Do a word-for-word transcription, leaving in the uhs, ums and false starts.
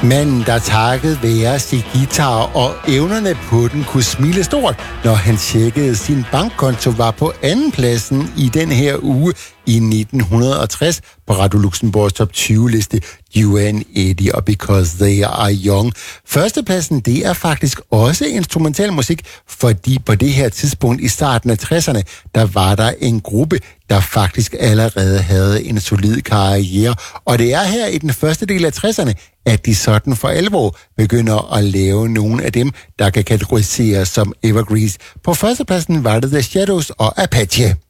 Manden, der takket være sin guitar og evnerne på den, kunne smile stort, når han tjekkede sin bankkonto, var på andenpladsen i den her uge i nitten tres på Radio Luxembourgs top tyve-liste, You and Eddie og Because They Are Young. Førstepladsen, det er faktisk også instrumental musik, fordi på det her tidspunkt i starten af tresserne, der var der en gruppe, der faktisk allerede havde en solid karriere. Og det er her i den første del af tresserne, at de sådan for alvor begynder at lave nogle af dem, der kan kategoriseres som evergreens. På førstepladsen var det The Shadows og Apache.